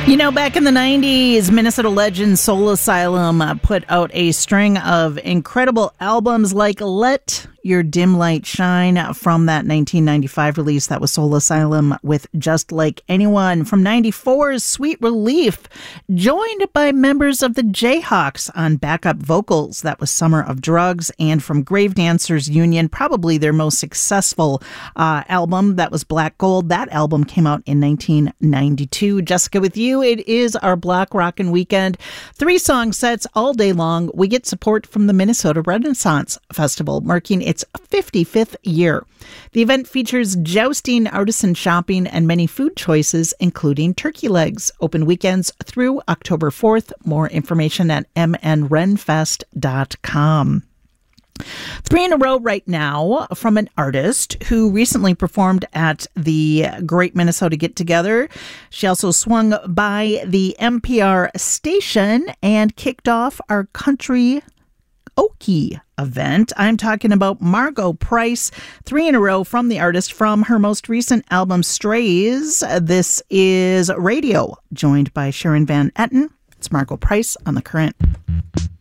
Back in the 90s, Minnesota legend Soul Asylum put out a string of incredible albums like Let Your Dim Light Shine from that 1995 release. That was Soul Asylum with Just Like Anyone. From 94's Sweet Relief, joined by members of the Jayhawks on backup vocals. That was Summer of Drugs. And from Grave Dancers Union, probably their most successful album, that was Black Gold. That album came out in 1992. Jessica with you. It is our Block Rockin' Weekend. 3 song sets all day long. We get support from the Minnesota Renaissance Festival, marking its 55th year. The event features jousting, artisan shopping, and many food choices, including turkey legs. Open weekends through October 4th. More information at mnrenfest.com. 3 in a row right now from an artist who recently performed at the Great Minnesota Get Together. She also swung by the NPR station and kicked off our Country Okie event. I'm talking about Margo Price. 3 in a row from the artist from her most recent album, Strays. This is Radio, joined by Sharon Van Etten. It's Margo Price on The Current.